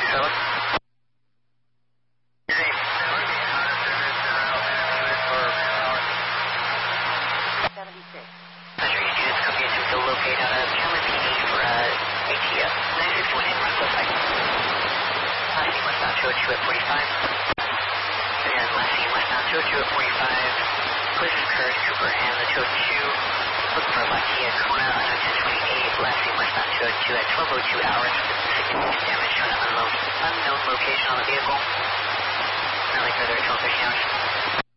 7. Measure your units, copy into the locate out of Cameron PD for ATS 961 in Rockwell site. Last team westbound 202 at 45. Again, last team westbound 202 at 45. Collision occurred, Cooper and the 202. Looking for Lakia Kona on 1028. Last team westbound 202 at 1202 hours. Significant damage to an unknown location on the vehicle. Currently further at 1230 hours.